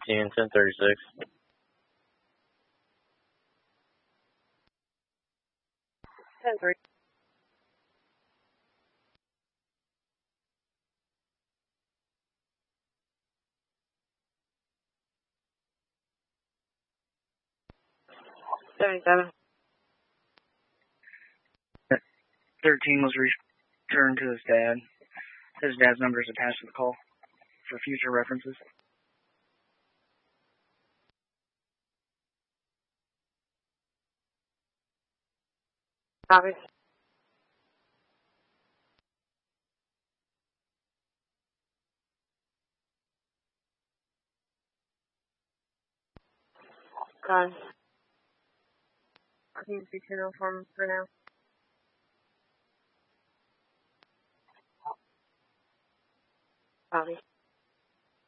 13, 1036. 10-3. $77. 13 was returned to his dad. His dad's number is attached to the call for future references. Copy. Gone. I think it's $2 for now. Copy.